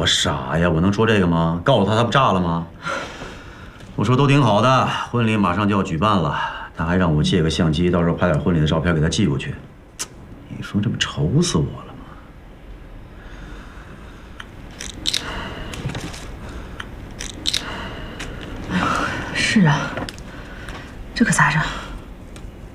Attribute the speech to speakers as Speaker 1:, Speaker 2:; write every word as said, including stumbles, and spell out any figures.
Speaker 1: 我傻呀，我能说这个吗？告诉他，他不炸了吗？我说都挺好的，婚礼马上就要举办了，他还让我借个相机，到时候拍点婚礼的照片给他寄过去。你说这不愁死我了吗？
Speaker 2: 哎呦，是啊，这可咋整？